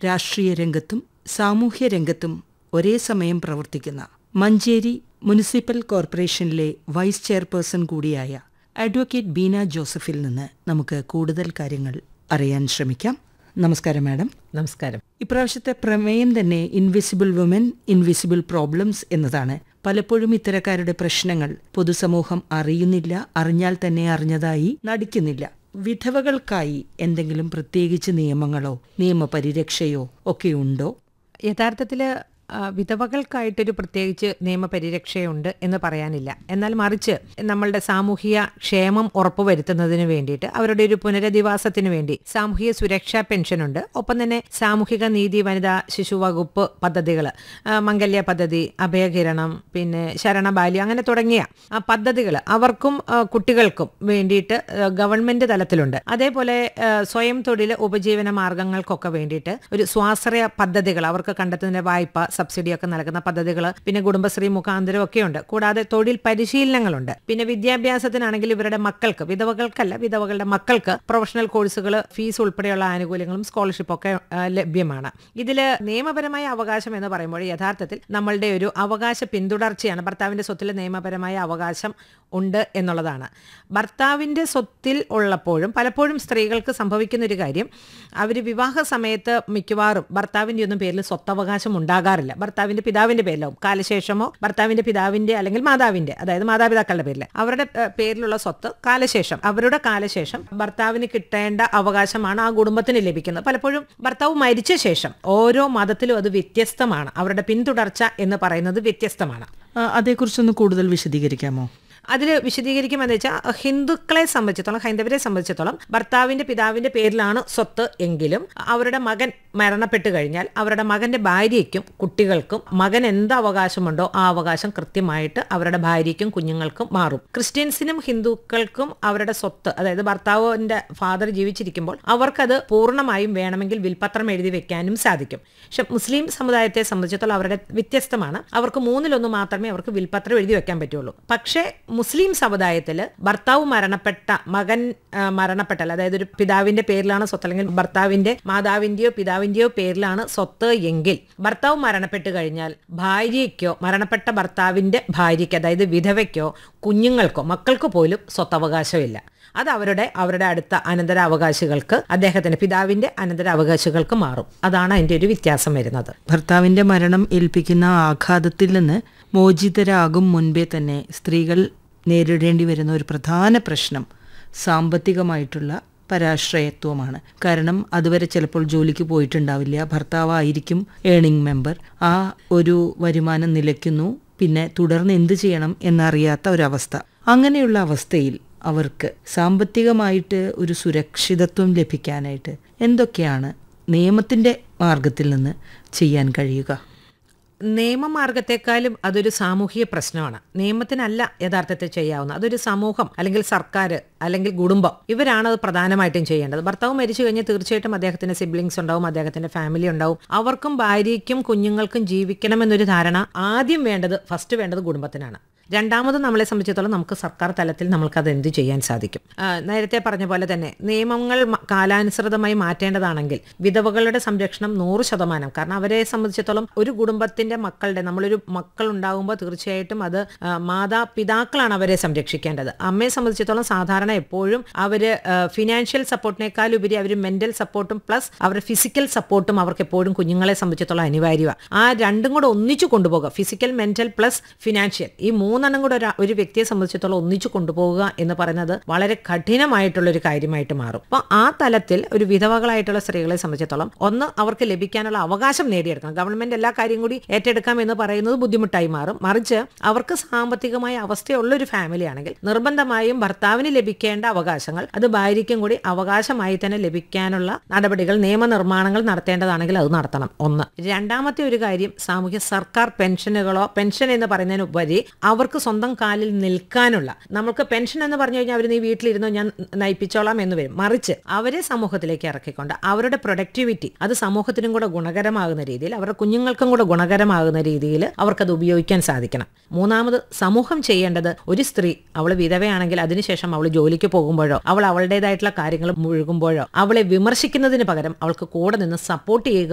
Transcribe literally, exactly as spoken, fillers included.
രാഷ്ട്രീയ രംഗത്തും സാമൂഹ്യ രംഗത്തും ഒരേ സമയം പ്രവർത്തിക്കുന്ന മഞ്ചേരി മുനിസിപ്പൽ കോർപ്പറേഷനിലെ വൈസ് ചെയർപേഴ്സൺ കൂടിയായ അഡ്വക്കേറ്റ് ബീന ജോസഫിൽ നിന്ന് നമുക്ക് കൂടുതൽ കാര്യങ്ങൾ അറിയാൻ ശ്രമിക്കാം. നമസ്കാരം മാഡം. നമസ്കാരം. ഇപ്രാവശ്യത്തെ പ്രമേയം തന്നെ ഇൻവിസിബിൾ വുമൻ ഇൻവിസിബിൾ പ്രോബ്ലംസ് എന്നതാണ്. പലപ്പോഴും ഇത്തരക്കാരുടെ പ്രശ്നങ്ങൾ പൊതുസമൂഹം അറിയുന്നില്ല, അറിഞ്ഞാൽ തന്നെ അറിഞ്ഞതായി നടിക്കുന്നില്ല. വിധവകൾക്കായി എന്തെങ്കിലും പ്രത്യേകിച്ച് നിയമങ്ങളോ നിയമപരിരക്ഷയോ ഒക്കെ ഉണ്ടോ? യഥാർത്ഥത്തിൽ വിധവകൾക്കായിട്ടൊരു പ്രത്യേകിച്ച് നിയമപരിരക്ഷയുണ്ട് എന്ന് പറയാനില്ല. എന്നാൽ മറിച്ച് നമ്മളുടെ സാമൂഹിക ക്ഷേമം ഉറപ്പുവരുത്തുന്നതിന് വേണ്ടിയിട്ട് അവരുടെ ഒരു പുനരധിവാസത്തിന് വേണ്ടി സാമൂഹിക സുരക്ഷാ പെൻഷനുണ്ട്. ഒപ്പം തന്നെ സാമൂഹിക നീതി വനിതാ ശിശു വകുപ്പ് പദ്ധതികൾ, മംഗല്യ പദ്ധതി, അഭയകിരണം, പിന്നെ ശരണബാല്യം, അങ്ങനെ തുടങ്ങിയ പദ്ധതികൾ അവർക്കും കുട്ടികൾക്കും വേണ്ടിയിട്ട് ഗവൺമെന്റ് തലത്തിലുണ്ട്. അതേപോലെ സ്വയം തൊഴിൽ ഉപജീവന മാർഗങ്ങൾക്കൊക്കെ വേണ്ടിയിട്ട് ഒരു സ്വാശ്രയ പദ്ധതികൾ അവർക്ക് കണ്ടെത്തുന്നതിന്റെ വായ്പ സബ്സിഡിയൊക്കെ നൽകുന്ന പദ്ധതികൾ, പിന്നെ കുടുംബശ്രീ മുഖാന്തരം ഒക്കെ ഉണ്ട്. കൂടാതെ തൊഴിൽ പരിശീലനങ്ങളുണ്ട്. പിന്നെ വിദ്യാഭ്യാസത്തിനാണെങ്കിൽ ഇവരുടെ മക്കൾക്ക്, വിധവകൾക്കല്ല വിധവകളുടെ മക്കൾക്ക് പ്രൊഫഷണൽ കോഴ്സുകൾ, ഫീസ് ഉൾപ്പെടെയുള്ള ആനുകൂല്യങ്ങളും സ്കോളർഷിപ്പും ഒക്കെ ലഭ്യമാണ്. ഇതിൽ നിയമപരമായ അവകാശം എന്ന് പറയുമ്പോൾ യഥാർത്ഥത്തിൽ നമ്മളുടെ ഒരു അവകാശ പിന്തുടർച്ചയാണ്. ഭർത്താവിന്റെ സ്വത്തിൽ നിയമപരമായ അവകാശം ഉണ്ട് എന്നുള്ളതാണ്. ഭർത്താവിന്റെ സ്വത്തിൽ ഉള്ളപ്പോഴും പലപ്പോഴും സ്ത്രീകൾക്ക് സംഭവിക്കുന്ന ഒരു കാര്യം, അവർ വിവാഹ സമയത്ത് മിക്കവാറും ഭർത്താവിന്റെ ഒന്നും പേരിൽ സ്വത്തവകാശം ഉണ്ടാകാറില്ല. ഭർത്താവിന്റെ പിതാവിന്റെ പേരിലാവും. കാലശേഷമോ ഭർത്താവിന്റെ പിതാവിന്റെ അല്ലെങ്കിൽ മാതാവിന്റെ, അതായത് മാതാപിതാക്കളുടെ പേരിൽ അവരുടെ പേരിലുള്ള സ്വത്ത് കാലശേഷം അവരുടെ കാലശേഷം ഭർത്താവിന് കിട്ടേണ്ട അവകാശമാണ് ആ കുടുംബത്തിന് ലഭിക്കുന്നത്. പലപ്പോഴും ഭർത്താവ് മരിച്ച ശേഷം ഓരോ മതത്തിലും അത് വ്യത്യസ്തമാണ്. അവരുടെ പിന്തുടർച്ച എന്ന് പറയുന്നത് വ്യത്യസ്തമാണ്. അതേക്കുറിച്ചൊന്ന് കൂടുതൽ വിശദീകരിക്കാമോ? അതിൽ വിശദീകരിക്കുമെന്ന് വെച്ചാൽ ഹിന്ദുക്കളെ സംബന്ധിച്ചിടത്തോളം, ഹൈന്ദവരെ സംബന്ധിച്ചിടത്തോളം ഭർത്താവിന്റെ പിതാവിന്റെ പേരിലാണ് സ്വത്ത് എങ്കിലും അവരുടെ മകൻ മരണപ്പെട്ടു കഴിഞ്ഞാൽ അവരുടെ മകന്റെ ഭാര്യയ്ക്കും കുട്ടികൾക്കും മകൻ എന്ത് അവകാശമുണ്ടോ ആ അവകാശം കൃത്യമായിട്ട് അവരുടെ ഭാര്യയ്ക്കും കുഞ്ഞുങ്ങൾക്കും മാറും. ക്രിസ്ത്യൻസിനും ഹിന്ദുക്കൾക്കും അവരുടെ സ്വത്ത്, അതായത് ഭർത്താവിന്റെ ഫാദർ ജീവിച്ചിരിക്കുമ്പോൾ അവർക്കത് പൂർണ്ണമായും വേണമെങ്കിൽ വിൽപത്രം എഴുതി വെക്കാനും സാധിക്കും. പക്ഷെ മുസ്ലിം സമുദായത്തെ സംബന്ധിച്ചിടത്തോളം അവരുടെ വ്യത്യസ്തമാണ്. അവർക്ക് മൂന്നിലൊന്ന് മാത്രമേ അവർക്ക് വിൽപത്രം എഴുതി വെക്കാൻ പറ്റുള്ളൂ. പക്ഷേ മുസ്ലിം സമുദായത്തിൽ ഭർത്താവ് മരണപ്പെട്ട മകൻ മരണപ്പെട്ടാൽ, അതായത് ഒരു പിതാവിന്റെ പേരിലാണ് സ്വത്ത് അല്ലെങ്കിൽ ഭർത്താവിന്റെ മാതാവിന്റെയോ പിതാവിന്റെയോ പേരിലാണ് സ്വത്ത് എങ്കിൽ ഭർത്താവ് മരണപ്പെട്ടു കഴിഞ്ഞാൽ ഭാര്യയ്ക്കോ മരണപ്പെട്ട ഭർത്താവിന്റെ ഭാര്യയ്ക്ക്, അതായത് വിധവയ്ക്കോ കുഞ്ഞുങ്ങൾക്കോ മക്കൾക്ക് പോലും സ്വത്തവകാശമില്ല. അത് അവരുടെ അവരുടെ അടുത്ത അനന്തരാവകാശികൾക്ക്, അദ്ദേഹത്തിന്റെ പിതാവിന്റെ അനന്തരാവകാശികൾക്ക് മാറും. അതാണ് അതിന്റെ ഒരു വ്യത്യാസം വരുന്നത്. ഭർത്താവിന്റെ മരണം ഏൽപ്പിക്കുന്ന ആഘാതത്തിൽ നിന്ന് മോചിതരാകും മുൻപേ തന്നെ സ്ത്രീകൾ നേരിടേണ്ടി വരുന്ന ഒരു പ്രധാന പ്രശ്നം സാമ്പത്തികമായിട്ടുള്ള പരാശ്രയത്വമാണ്. കാരണം അതുവരെ ചിലപ്പോൾ ജോലിക്ക് പോയിട്ടുണ്ടാവില്ല, ഭർത്താവായിരിക്കും ഏണിംഗ് മെമ്പർ. ആ ഒരു വരുമാനം നിലയ്ക്കുന്നു, പിന്നെ തുടർന്ന് എന്ത് ചെയ്യണം എന്നറിയാത്ത ഒരവസ്ഥ. അങ്ങനെയുള്ള അവസ്ഥയിൽ അവർക്ക് സാമ്പത്തികമായിട്ട് ഒരു സുരക്ഷിതത്വം ലഭിക്കാനായിട്ട് എന്തൊക്കെയാണ് നിയമത്തിൻ്റെ മാർഗത്തിൽ നിന്ന് ചെയ്യാൻ കഴിയുക? നിയമമാർഗത്തെക്കാളും അതൊരു സാമൂഹിക പ്രശ്നമാണ്. നിയമത്തിനല്ല യഥാർത്ഥത്തിൽ ചെയ്യാവുന്നത്. അതൊരു സമൂഹം അല്ലെങ്കിൽ സർക്കാർ അല്ലെങ്കിൽ കുടുംബം, ഇവരാണ് അത് പ്രധാനമായിട്ടും ചെയ്യേണ്ടത്. ഭർത്താവ് മരിച്ചു കഴിഞ്ഞാൽ തീർച്ചയായിട്ടും അദ്ദേഹത്തിന്റെ സിബ്ലിങ്സ് ഉണ്ടാവും, അദ്ദേഹത്തിന്റെ ഫാമിലി ഉണ്ടാവും. അവർക്കും ഭാര്യയ്ക്കും കുഞ്ഞുങ്ങൾക്കും ജീവിക്കണമെന്നൊരു ധാരണ ആദ്യം വേണ്ടത്, ഫസ്റ്റ് വേണ്ടത് കുടുംബത്തിനാണ്. രണ്ടാമത് നമ്മളെ സംബന്ധിച്ചിടത്തോളം നമുക്ക് സർക്കാർ തലത്തിൽ നമ്മൾക്കത് എന്ത് ചെയ്യാൻ സാധിക്കും? നേരത്തെ പറഞ്ഞ പോലെ തന്നെ നിയമങ്ങൾ കാലാനുസൃതമായി മാറ്റേണ്ടതാണെങ്കിൽ വിധവകളുടെ സംരക്ഷണം നൂറ് ശതമാനം. കാരണം അവരെ സംബന്ധിച്ചിടത്തോളം ഒരു കുടുംബത്തിന്റെ മക്കളുടെ, നമ്മളൊരു മക്കൾ ഉണ്ടാകുമ്പോൾ തീർച്ചയായിട്ടും അത് മാതാപിതാക്കളാണ് അവരെ സംരക്ഷിക്കേണ്ടത്. അമ്മയെ സംബന്ധിച്ചിടത്തോളം സാധാരണ എപ്പോഴും അവര് ഫിനാൻഷ്യൽ സപ്പോർട്ടിനേക്കാളുപരി അവർ മെന്റൽ സപ്പോർട്ടും പ്ലസ് അവരുടെ ഫിസിക്കൽ സപ്പോർട്ടും അവർക്ക് എപ്പോഴും കുഞ്ഞുങ്ങളെ സംബന്ധിച്ചിടത്തോളം അനിവാര്യമാണ്. ആ രണ്ടും കൂടെ ഒന്നിച്ചു കൊണ്ടുപോകുക, ഫിസിക്കൽ, മെന്റൽ പ്ലസ് ഫിനാൻഷ്യൽ, ഈ മൂന്നെണ്ണം കൂടെ ഒരു വ്യക്തിയെ സംബന്ധിച്ചിടത്തോളം ഒന്നിച്ചു കൊണ്ടുപോകുക എന്ന് പറയുന്നത് വളരെ കഠിനമായിട്ടുള്ള ഒരു കാര്യമായിട്ട് മാറും. അപ്പോൾ ആ തലത്തിൽ ഒരു വിധവകളായിട്ടുള്ള സ്ത്രീകളെ സംബന്ധിച്ചിടത്തോളം ഒന്ന് അവർക്ക് ലഭിക്കാനുള്ള അവകാശം നേടിയെടുക്കണം. ഗവൺമെന്റ് എല്ലാ കാര്യം കൂടി ഏറ്റെടുക്കാം എന്ന് പറയുന്നത് ബുദ്ധിമുട്ടായി മാറും. മറിച്ച് അവർക്ക് സാമ്പത്തികമായ അവസ്ഥയുള്ള ഒരു ഫാമിലി ആണെങ്കിൽ നിർബന്ധമായും ഭർത്താവിന് ലഭിക്കേണ്ട അവകാശങ്ങൾ അത് ഭാര്യയ്ക്കും കൂടി അവകാശമായി തന്നെ ലഭിക്കാനുള്ള നടപടികൾ, നിയമനിർമ്മാണങ്ങൾ നടത്തേണ്ടതാണെങ്കിൽ അത് നടത്തണം. ഒന്ന്. രണ്ടാമത്തെ ഒരു കാര്യം, സാമൂഹ്യ സർക്കാർ പെൻഷനുകളോ, പെൻഷൻ എന്ന് പറയുന്നതിനുപരി അവർക്ക് സ്വന്തം കാലിൽ നിൽക്കാനുള്ള, നമുക്ക് പെൻഷൻ എന്ന് പറഞ്ഞു കഴിഞ്ഞാൽ അവർ നീ വീട്ടിലിരുന്നോ ഞാൻ നയിപ്പിച്ചോളാം എന്ന് വരും. മറിച്ച് അവരെ സമൂഹത്തിലേക്ക് ഇറക്കിക്കൊണ്ട് അവരുടെ പ്രൊഡക്ടിവിറ്റി അത് സമൂഹത്തിനും കൂടെ ഗുണകരമാകുന്ന രീതിയിൽ, അവരുടെ കുഞ്ഞുങ്ങൾക്കും കൂടെ ഗുണകരമാകുന്ന രീതിയിൽ അവർക്കത് ഉപയോഗിക്കാൻ സാധിക്കണം. മൂന്നാമത്, സമൂഹം ചെയ്യേണ്ടത്, ഒരു സ്ത്രീ അവൾ വിധവയാണെങ്കിൽ അതിനുശേഷം അവൾ ജോലിക്ക് പോകുമ്പോഴോ അവൾ അവളുടേതായിട്ടുള്ള കാര്യങ്ങൾ മുഴുകുമ്പോഴോ അവളെ വിമർശിക്കുന്നതിന് പകരം അവൾക്ക് കൂടെ നിന്ന് സപ്പോർട്ട് ചെയ്യുക